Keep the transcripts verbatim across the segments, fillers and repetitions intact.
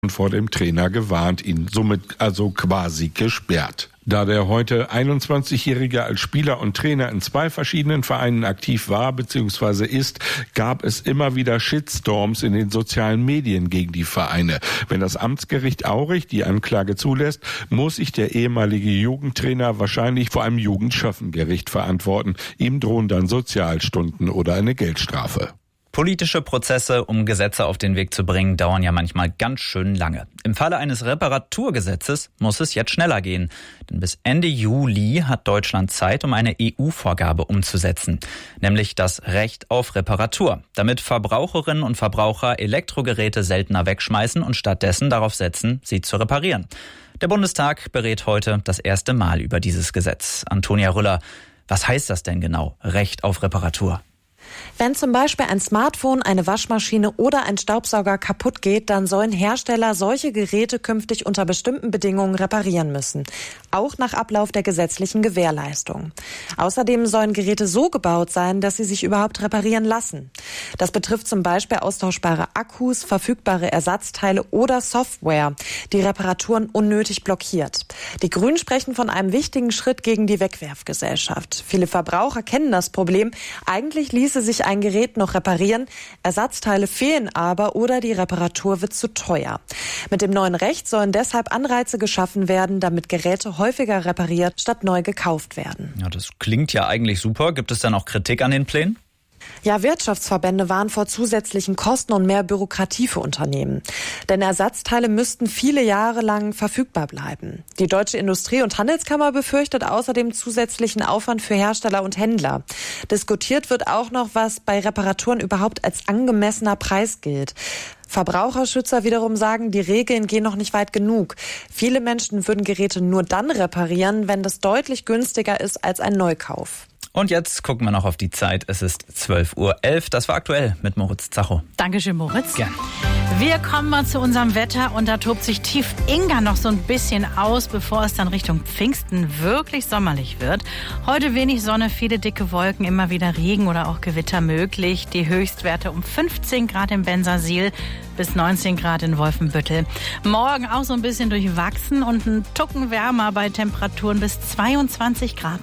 vor dem Trainer gewarnt, ihn somit also quasi gesperrt. Da der heute einundzwanzigjährige als Spieler und Trainer in zwei verschiedenen Vereinen aktiv war bzw. ist, gab es immer wieder Shitstorms in den sozialen Medien gegen die Vereine. Wenn das Amtsgericht Aurich die Anklage zulässt, muss sich der ehemalige Jugendtrainer wahrscheinlich vor einem Jugendschöffengericht verantworten. Ihm drohen dann Sozialstunden oder eine Geldstrafe. Politische Prozesse, um Gesetze auf den Weg zu bringen, dauern ja manchmal ganz schön lange. Im Falle eines Reparaturgesetzes muss es jetzt schneller gehen. Denn bis Ende Juli hat Deutschland Zeit, um eine E U-Vorgabe umzusetzen. Nämlich das Recht auf Reparatur. Damit Verbraucherinnen und Verbraucher Elektrogeräte seltener wegschmeißen und stattdessen darauf setzen, sie zu reparieren. Der Bundestag berät heute das erste Mal über dieses Gesetz. Antonia Rüller, was heißt das denn genau, Recht auf Reparatur? Wenn zum Beispiel ein Smartphone, eine Waschmaschine oder ein Staubsauger kaputt geht, dann sollen Hersteller solche Geräte künftig unter bestimmten Bedingungen reparieren müssen. Auch nach Ablauf der gesetzlichen Gewährleistung. Außerdem sollen Geräte so gebaut sein, dass sie sich überhaupt reparieren lassen. Das betrifft zum Beispiel austauschbare Akkus, verfügbare Ersatzteile oder Software, die Reparaturen unnötig blockiert. Die Grünen sprechen von einem wichtigen Schritt gegen die Wegwerfgesellschaft. Viele Verbraucher kennen das Problem. Eigentlich ließe sich ein Gerät noch reparieren, Ersatzteile fehlen aber oder die Reparatur wird zu teuer. Mit dem neuen Recht sollen deshalb Anreize geschaffen werden, damit Geräte häufiger repariert statt neu gekauft werden. Ja, das klingt ja eigentlich super. Gibt es dann auch Kritik an den Plänen? Ja, Wirtschaftsverbände warnen vor zusätzlichen Kosten und mehr Bürokratie für Unternehmen. Denn Ersatzteile müssten viele Jahre lang verfügbar bleiben. Die Deutsche Industrie- und Handelskammer befürchtet außerdem zusätzlichen Aufwand für Hersteller und Händler. Diskutiert wird auch noch, was bei Reparaturen überhaupt als angemessener Preis gilt. Verbraucherschützer wiederum sagen, die Regeln gehen noch nicht weit genug. Viele Menschen würden Geräte nur dann reparieren, wenn das deutlich günstiger ist als ein Neukauf. Und jetzt gucken wir noch auf die Zeit. Es ist zwölf Uhr elf. Das war aktuell mit Moritz Zacho. Dankeschön, Moritz. Gern. Wir kommen mal zu unserem Wetter und da tobt sich Tief-Inga noch so ein bisschen aus, bevor es dann Richtung Pfingsten wirklich sommerlich wird. Heute wenig Sonne, viele dicke Wolken, immer wieder Regen oder auch Gewitter möglich. Die Höchstwerte um fünfzehn Grad in Bensersiel bis neunzehn Grad in Wolfenbüttel. Morgen auch so ein bisschen durchwachsen und ein Tucken wärmer bei Temperaturen bis zweiundzwanzig Grad.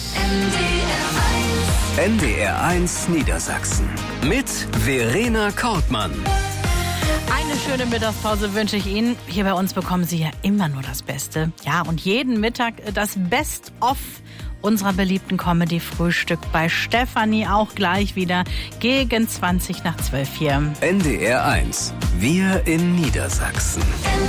N D R eins Niedersachsen mit Verena Kortmann. Eine schöne Mittagspause wünsche ich Ihnen. Hier bei uns bekommen Sie ja immer nur das Beste. Ja, und jeden Mittag das Best-of unserer beliebten Comedy-Frühstück bei Stefanie auch gleich wieder gegen zwanzig nach zwölf hier. N D R eins, wir in Niedersachsen.